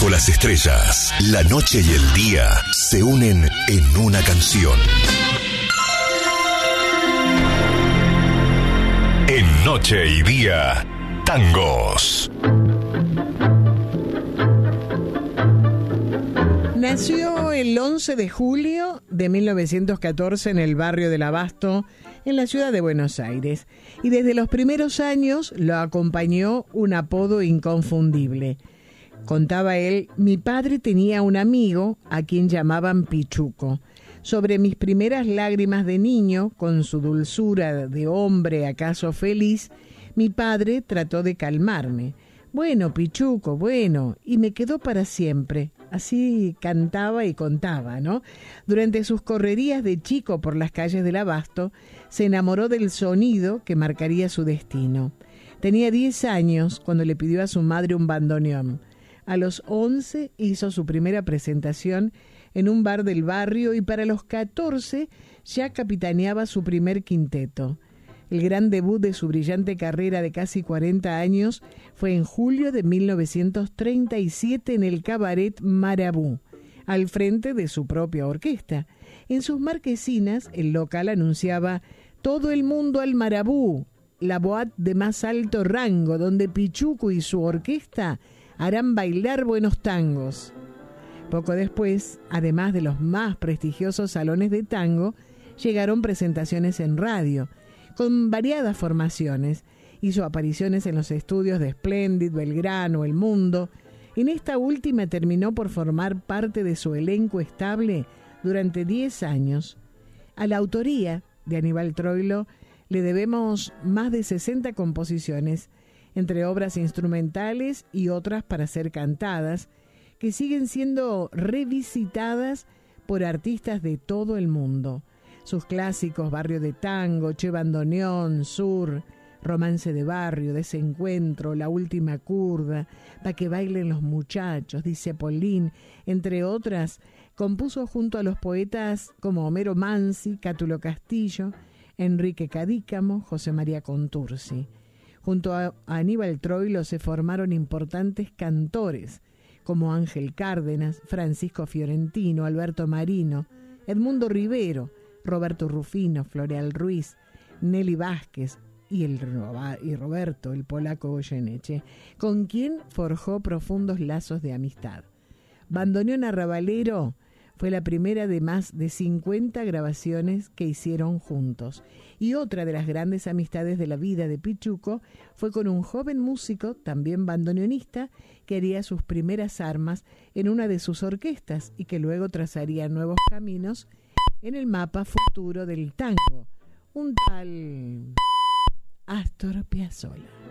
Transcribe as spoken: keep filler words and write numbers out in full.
Bajo las estrellas, la noche y el día se unen en una canción. En Noche y Día, tangos. Nació el once de julio de mil novecientos catorce en el barrio del Abasto, en la ciudad de Buenos Aires, y desde los primeros años lo acompañó un apodo inconfundible. Contaba él: mi padre tenía un amigo a quien llamaban Pichuco. Sobre mis primeras lágrimas de niño, con su dulzura de hombre acaso feliz, mi padre trató de calmarme. Bueno, Pichuco, bueno, y me quedó para siempre. Así cantaba y contaba, ¿no? Durante sus correrías de chico por las calles del Abasto, se enamoró del sonido que marcaría su destino. Tenía diez años cuando le pidió a su madre un bandoneón. A los once hizo su primera presentación en un bar del barrio y para los catorce ya capitaneaba su primer quinteto. El gran debut de su brillante carrera de casi cuarenta años fue en julio de mil novecientos treinta y siete en el cabaret Marabú, al frente de su propia orquesta. En sus marquesinas, el local anunciaba: todo el mundo al Marabú, la boate de más alto rango, donde Pichuco y su orquesta harán bailar buenos tangos. Poco después, además de los más prestigiosos salones de tango, llegaron presentaciones en radio, con variadas formaciones. Hizo apariciones en los estudios de Splendid, Belgrano, El Mundo. En esta última terminó por formar parte de su elenco estable durante diez años. A la autoría de Aníbal Troilo le debemos más de sesenta composiciones, entre obras instrumentales y otras para ser cantadas, que siguen siendo revisitadas por artistas de todo el mundo. Sus clásicos: Barrio de Tango, Che Bandoneón, Sur, Romance de Barrio, Desencuentro, La Última Curda, Pa' que bailen los muchachos, dice Polín, entre otras, compuso junto a los poetas como Homero Mansi, Cátulo Castillo, Enrique Cadícamo, José María Contursi. Junto a Aníbal Troilo se formaron importantes cantores como Ángel Cárdenas, Francisco Fiorentino, Alberto Marino, Edmundo Rivero, Roberto Rufino, Floreal Ruiz, Nelly Vázquez y, el, y Roberto, el polaco Goyeneche, con quien forjó profundos lazos de amistad. Bandoneón Arrabalero fue la primera de más de cincuenta grabaciones que hicieron juntos. Y otra de las grandes amistades de la vida de Pichuco fue con un joven músico, también bandoneonista, que haría sus primeras armas en una de sus orquestas y que luego trazaría nuevos caminos en el mapa futuro del tango, un tal Astor Piazzolla.